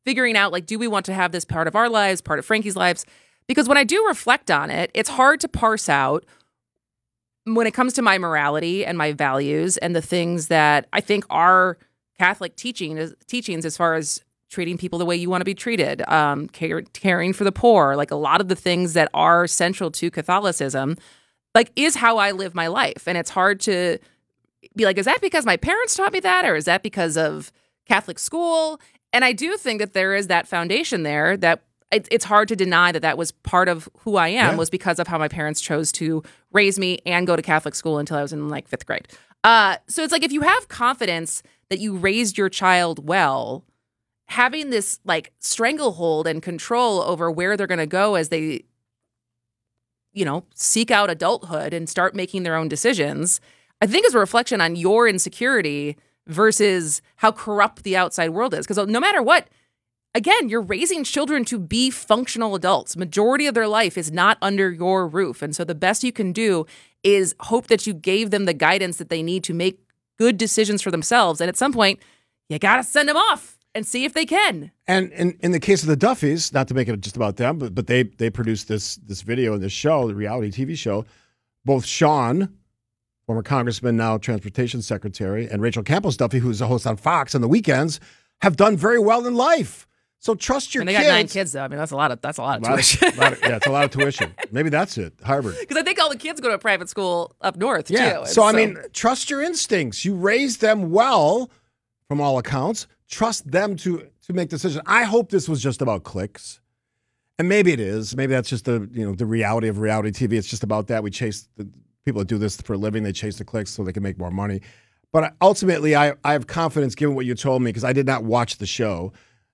figuring out, like, do we want to have this part of our lives, part of Frankie's lives? Because when I do reflect on it, it's hard to parse out when it comes to my morality and my values and the things that I think are Catholic teachings as far as treating people the way you want to be treated, caring for the poor, like a lot of the things that are central to Catholicism, like is how I live my life. And it's hard to be like, is that because my parents taught me that? Or is that because of Catholic school? And I do think that there is that foundation there that it's hard to deny that that was part of who I am, was because of how my parents chose to raise me and go to Catholic school until I was in like 5th grade. So it's like, if you have confidence that you raised your child well, having this like stranglehold and control over where they're going to go as they, seek out adulthood and start making their own decisions, I think is a reflection on your insecurity versus how corrupt the outside world is. Because no matter what, again, you're raising children to be functional adults. Majority of their life is not under your roof. And so the best you can do is hope that you gave them the guidance that they need to make good decisions for themselves. And at some point, you got to send them off and see if they can. And in the case of the Duffys, not to make it just about them, but they produced this video and this show, the reality TV show. Both Sean, former congressman, now transportation secretary, and Rachel Campos Duffy, who's a host on Fox on the weekends, have done very well in life. So trust your kids. They got 9 kids, though. I mean, that's a lot of tuition. It's a lot of tuition. Maybe that's it, Harvard. Because I think all the kids go to a private school up north, too. So, I mean, trust your instincts. You raise them well, from all accounts. Trust them to make decisions. I hope this was just about clicks. And maybe it is. Maybe that's just the reality of reality TV. It's just about that. We chase the people that do this for a living. They chase the clicks so they can make more money. But ultimately, I have confidence, given what you told me, because I did not watch the show.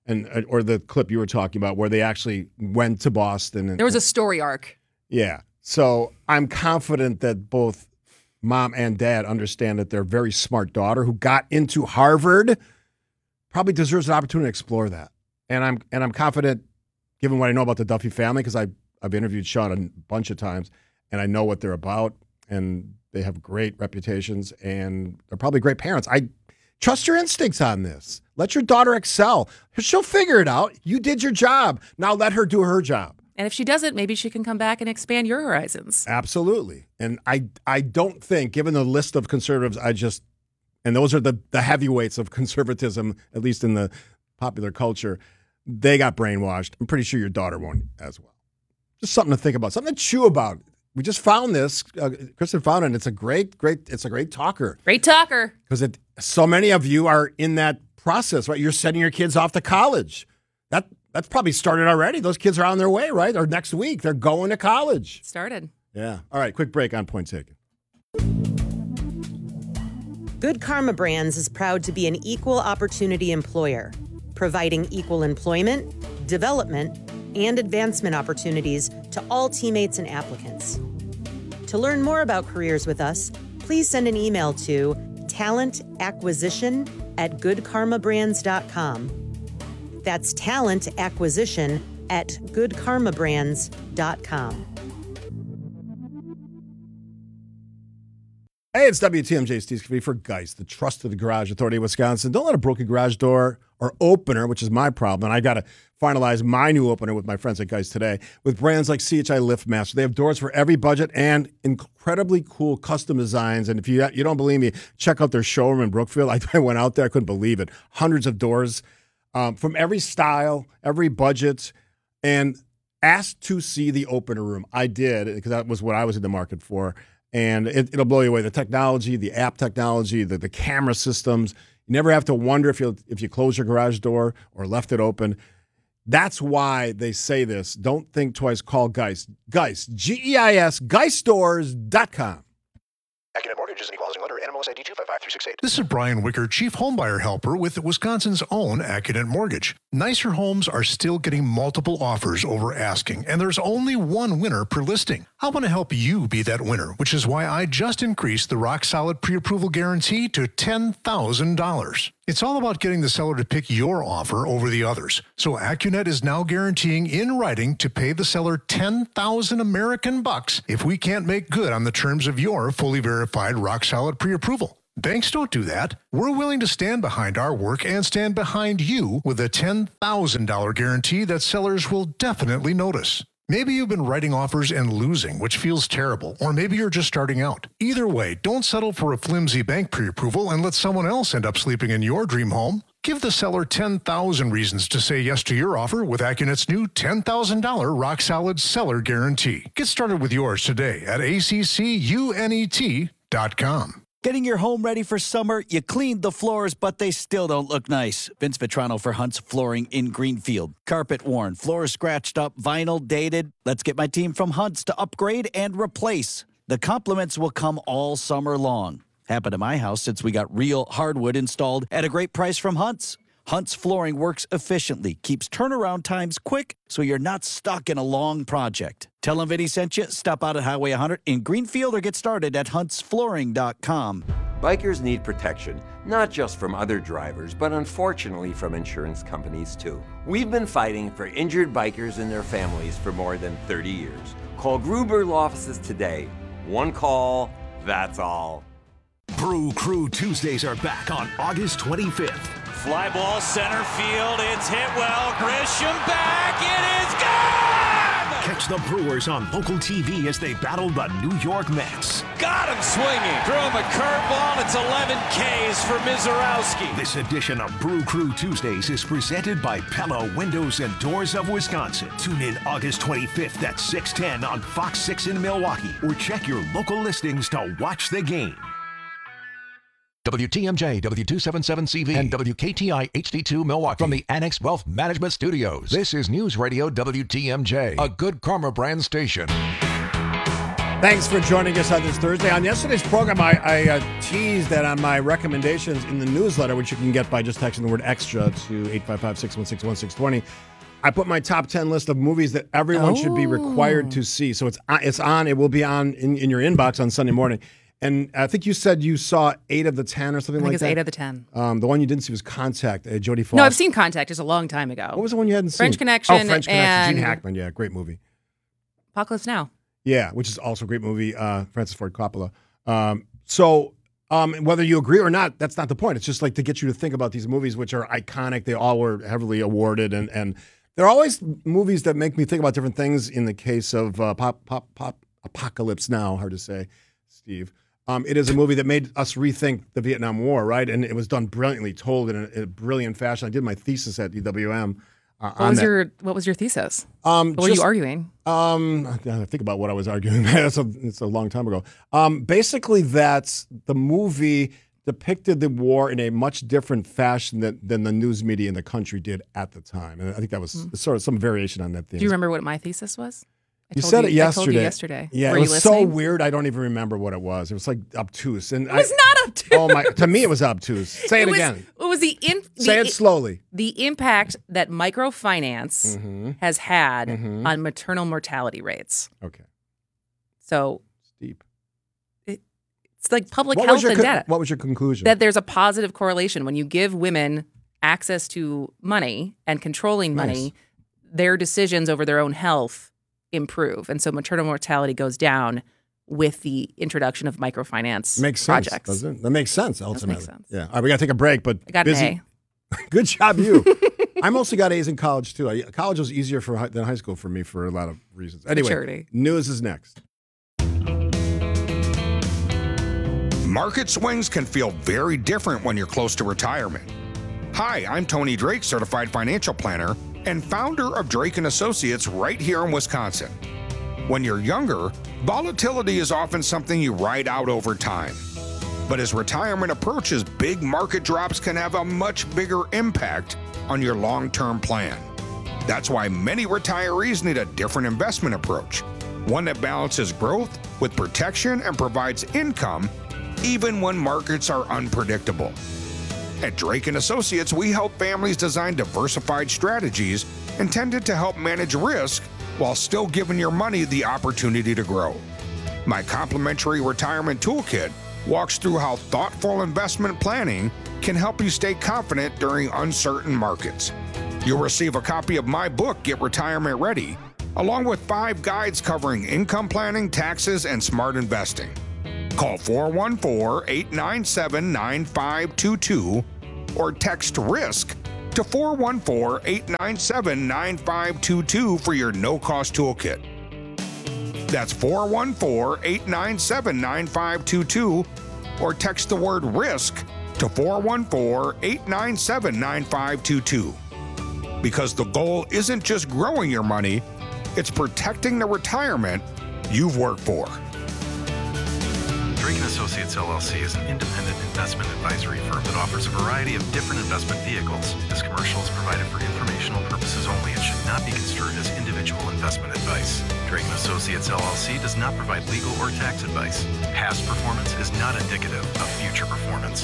Or the clip you were talking about where they actually went to Boston. There was a story arc. Yeah. So I'm confident that both mom and dad understand that their very smart daughter who got into Harvard probably deserves an opportunity to explore that. And I'm confident, given what I know about the Duffy family, because I've interviewed Sean a bunch of times, and I know what they're about, and they have great reputations, and they're probably great parents. Trust your instincts on this. Let your daughter excel. She'll figure it out. You did your job. Now let her do her job. And if she doesn't, maybe she can come back and expand your horizons. Absolutely. And I don't think, given the list of conservatives, and those are the heavyweights of conservatism, at least in the popular culture, they got brainwashed. I'm pretty sure your daughter won't as well. Just something to think about, something to chew about. We just found this. Kristen found it, and it's a great talker. Great talker. Because so many of you are in that process, right? You're sending your kids off to college. That's probably started already. Those kids are on their way, right? Or next week, they're going to college. Started. Yeah. All right, quick break on Point Taken. Good Karma Brands is proud to be an equal opportunity employer, providing equal employment, development, and advancement opportunities to all teammates and applicants. To learn more about careers with us, please send an email to talentacquisition@goodkarmabrands.com. That's talentacquisition@goodkarmabrands.com. Hey, it's WTMJ Steve Scafidi for Geist, the trusted garage authority of Wisconsin. Don't let a broken garage door or opener, which is my problem, and I got to finalize my new opener with my friends at Geist today, with brands like CHI LiftMaster. They have doors for every budget and incredibly cool custom designs. And if you don't believe me, check out their showroom in Brookfield. I went out there. I couldn't believe it. Hundreds of doors from every style, every budget, and asked to see the opener room. I did, because that was what I was in the market for. And it'll blow you away. The technology, the app technology, the camera systems. You never have to wonder if you close your garage door or left it open. That's why they say this. Don't think twice. Call Geist. Geist, Geis, geiststores.com. Accunet Mortgage is an equal housing lender. NMLS ID 255368. This is Brian Wicker, Chief Homebuyer Helper with Wisconsin's own Accunet Mortgage. Nicer homes are still getting multiple offers over asking, and there's only one winner per listing. I want to help you be that winner, which is why I just increased the rock-solid pre-approval guarantee to $10,000. It's all about getting the seller to pick your offer over the others. So Accunet is now guaranteeing in writing to pay the seller 10,000 American bucks if we can't make good on the terms of your fully verified rock-solid pre-approval. Banks don't do that. We're willing to stand behind our work and stand behind you with a $10,000 guarantee that sellers will definitely notice. Maybe you've been writing offers and losing, which feels terrible, or maybe you're just starting out. Either way, don't settle for a flimsy bank pre-approval and let someone else end up sleeping in your dream home. Give the seller 10,000 reasons to say yes to your offer with AccuNet's new $10,000 rock-solid seller guarantee. Get started with yours today at ACCUNET.com. Getting your home ready for summer, you cleaned the floors, but they still don't look nice. Vince Vitrano for Hunt's Flooring in Greenfield. Carpet worn, floors scratched up, vinyl dated. Let's get my team from Hunt's to upgrade and replace. The compliments will come all summer long. Happened to my house since we got real hardwood installed at a great price from Hunt's. Hunt's Flooring works efficiently, keeps turnaround times quick, so you're not stuck in a long project. Tell them Vinny sent you. Stop out at Highway 100 in Greenfield or get started at huntsflooring.com. Bikers need protection, not just from other drivers, but unfortunately from insurance companies too. We've been fighting for injured bikers and their families for more than 30 years. Call Gruber Law Offices today. One call, that's all. Brew Crew Tuesdays are back on August 25th. Fly ball center field, it's hit well, Grisham back, it is gone! Catch the Brewers on local TV as they battle the New York Mets. Got him swinging, threw him a curveball, it's 11 Ks for Mizorowski. This edition of Brew Crew Tuesdays is presented by Pella Windows and Doors of Wisconsin. Tune in August 25th at 6:10 on Fox 6 in Milwaukee, or check your local listings to watch the game. WTMJ, W277CV, and WKTI HD2 Milwaukee from the Annex Wealth Management Studios. This is News Radio WTMJ, a Good Karma brand station. Thanks for joining us on this Thursday. On yesterday's program, I teased that on my recommendations in the newsletter, which you can get by just texting the word extra to 855-616-1620, I put my top 10 list of movies that everyone should be required to see. So it will be on in your inbox on Sunday morning. And I think you said you saw 8 of the 10 or something like that. I think it's 8 of the 10. The one you didn't see was Contact, Jodie Foster. No, I've seen Contact. It's a long time ago. What was the one you hadn't seen? French Connection. Oh, French Connection. And Gene Hackman. Yeah, great movie. Apocalypse Now. Yeah, which is also a great movie. Francis Ford Coppola. Whether you agree or not, that's not the point. It's just like to get you to think about these movies, which are iconic. They all were heavily awarded, and they're always movies that make me think about different things. In the case of Apocalypse Now, hard to say, Steve. It is a movie that made us rethink the Vietnam War, right? And it was done brilliantly, told in a brilliant fashion. I did my thesis at UWM. What was your thesis? What were you arguing? I gotta think about what I was arguing. It's a long time ago. Basically, that's the movie depicted the war in a much different fashion than the news media in the country did at the time. And I think that was sort of some variation on that theme. Do you remember what my thesis was? You said it yesterday. I told you yesterday. Yeah, Were it was you listening? so weird. I don't even remember what it was. It was like obtuse. And it was not obtuse. Oh my! To me, it was obtuse. Say it again. It was Say it slowly. The impact that microfinance has had on maternal mortality rates. Okay. So deep. It's like public health and data. What was your conclusion? That there's a positive correlation when you give women access to money and controlling money. Their decisions over their own health improve, and so maternal mortality goes down with the introduction of microfinance makes projects. Sense, doesn't it? That makes sense ultimately. Makes sense. Yeah. All right, we got to take a break, but I got busy. an A. Good job, you. I mostly got A's in college too. College was easier than high school for me for a lot of reasons. Anyway, Maturity. News is next. Market swings can feel very different when you're close to retirement. Hi, I'm Tony Drake, certified financial planner and founder of Drake & Associates right here in Wisconsin. When you're younger, volatility is often something you ride out over time. But as retirement approaches, big market drops can have a much bigger impact on your long-term plan. That's why many retirees need a different investment approach, one that balances growth with protection and provides income even when markets are unpredictable. At Drake & Associates, we help families design diversified strategies intended to help manage risk while still giving your money the opportunity to grow. My complimentary retirement toolkit walks through how thoughtful investment planning can help you stay confident during uncertain markets. You'll receive a copy of my book, Get Retirement Ready, along with 5 guides covering income planning, taxes, and smart investing. Call 414-897-9522 or text RISK to 414-897-9522 for your no-cost toolkit. That's 414-897-9522 or text the word RISK to 414-897-9522. Because the goal isn't just growing your money, it's protecting the retirement you've worked for. Drake & Associates LLC is an independent investment advisory firm that offers a variety of different investment vehicles. This commercial is provided for informational purposes only and should not be construed as individual investment advice. Drake & Associates LLC does not provide legal or tax advice. Past performance is not indicative of future performance.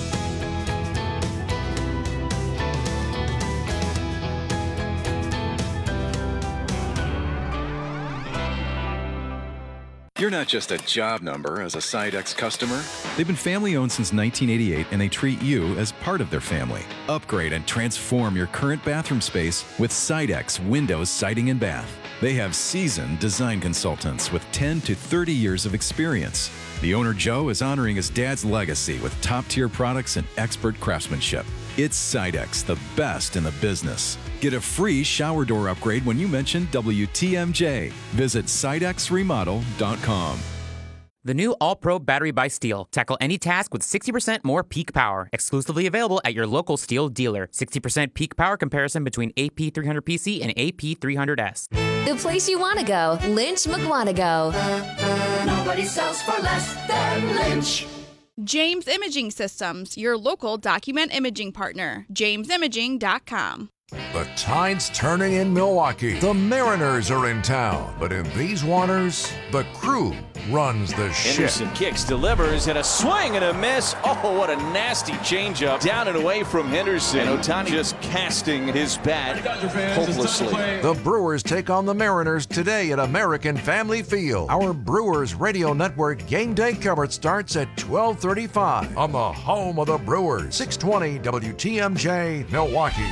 You're not just a job number as a Sidex customer. They've been family-owned since 1988, and they treat you as part of their family. Upgrade and transform your current bathroom space with Sidex Windows Siding and Bath. They have seasoned design consultants with 10 to 30 years of experience. The owner, Joe, is honoring his dad's legacy with top-tier products and expert craftsmanship. It's Sidex, the best in the business. Get a free shower door upgrade when you mention WTMJ. Visit SidexRemodel.com. The new All-Pro battery by Steel. Tackle any task with 60% more peak power. Exclusively available at your local Steel dealer. 60% peak power comparison between AP300PC and AP300S. The place you want to go. Lynch McWanago. Nobody sells for less than Lynch. James Imaging Systems, your local document imaging partner. JamesImaging.com. The tide's turning in Milwaukee. The Mariners are in town. But in these waters, the Crew runs the ship. Henderson kicks, delivers, and a swing and a miss. Oh, what a nasty changeup. Down and away from Henderson. And Ohtani just casting his bat hopelessly. The Brewers take on the Mariners today at American Family Field. Our Brewers Radio Network game day coverage starts at 12:35 on the home of the Brewers. 620 WTMJ, Milwaukee.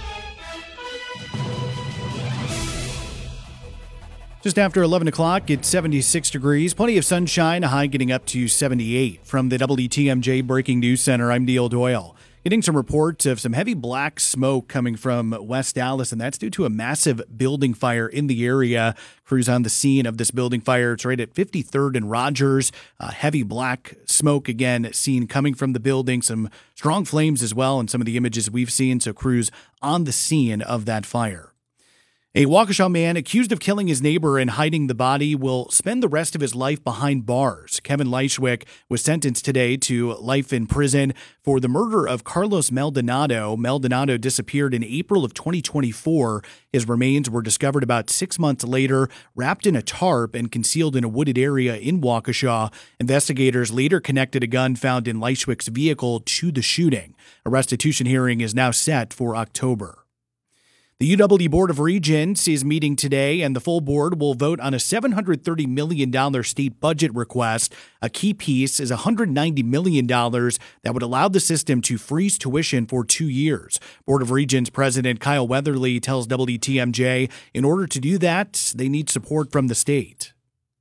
Just after 11 o'clock, it's 76 degrees. Plenty of sunshine, a high getting up to 78. From the WTMJ Breaking News Center, I'm Neil Doyle. Getting some reports of some heavy black smoke coming from West Dallas, and that's due to a massive building fire in the area. Crews on the scene of this building fire. It's right at 53rd and Rogers. Heavy black smoke again seen coming from the building. Some strong flames as well in some of the images we've seen. So crews on the scene of that fire. A Waukesha man accused of killing his neighbor and hiding the body will spend the rest of his life behind bars. Kevin Leishwick was sentenced today to life in prison for the murder of Carlos Maldonado. Maldonado disappeared in April of 2024. His remains were discovered about 6 months later, wrapped in a tarp and concealed in a wooded area in Waukesha. Investigators later connected a gun found in Leishwick's vehicle to the shooting. A restitution hearing is now set for October. The UW Board of Regents is meeting today, and the full board will vote on a $730 million state budget request. A key piece is $190 million that would allow the system to freeze tuition for 2 years. Board of Regents President Kyle Weatherly tells WTMJ in order to do that, they need support from the state.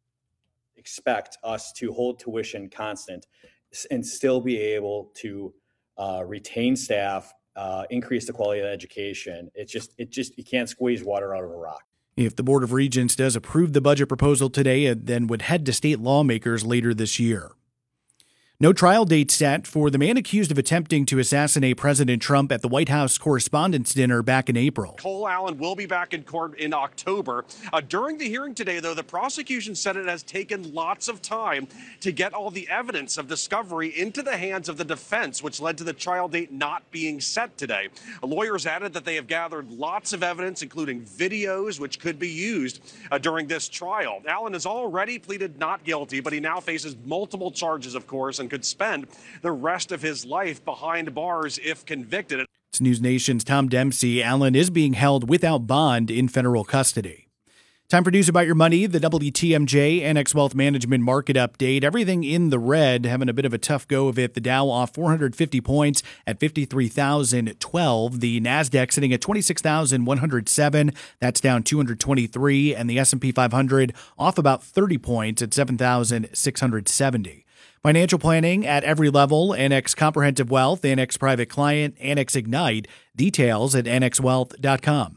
Expect us to hold tuition constant and still be able to retain staff, increase the quality of education. It just you can't squeeze water out of a rock. If the Board of Regents does approve the budget proposal today, it then would head to state lawmakers later this year. No trial date set for the man accused of attempting to assassinate President Trump at the White House Correspondents' Dinner back in April. Cole Allen will be back in court in October. During the hearing today, though, the prosecution said it has taken lots of time to get all the evidence of discovery into the hands of the defense, which led to the trial date not being set today. Lawyers added that they have gathered lots of evidence, including videos, which could be used during this trial. Allen has already pleaded not guilty, but he now faces multiple charges, of course, and could spend the rest of his life behind bars if convicted. It's News Nation's Tom Dempsey. Allen is being held without bond in federal custody. Time for News About Your Money, the WTMJ Annex Wealth Management Market Update. Everything in the red, having a bit of a tough go of it. The Dow off 450 points at 53,012. The NASDAQ sitting at 26,107. That's down 223. And the S&P 500 off about 30 points at 7,670. Financial planning at every level. Annex Comprehensive Wealth, Annex Private Client, Annex Ignite. Details at annexwealth.com.